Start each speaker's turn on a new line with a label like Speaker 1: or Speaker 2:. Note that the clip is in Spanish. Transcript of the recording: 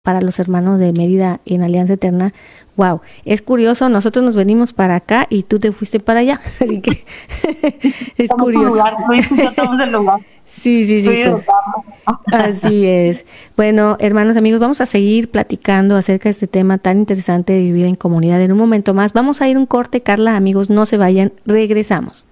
Speaker 1: para los hermanos de Mérida en Alianza Eterna. Wow, es curioso, nosotros nos venimos para acá y tú te fuiste para allá, así que es
Speaker 2: Estamos en tu
Speaker 1: curioso.
Speaker 2: lugar, no disfrutamos el lugar.
Speaker 1: Sí, sí, sí,
Speaker 2: Estoy
Speaker 1: pues
Speaker 2: educando.
Speaker 1: así es. Bueno, hermanos, amigos, vamos a seguir platicando acerca de este tema tan interesante de vivir en comunidad en un momento más. Vamos a ir a un corte, Carla, amigos, no se vayan, regresamos.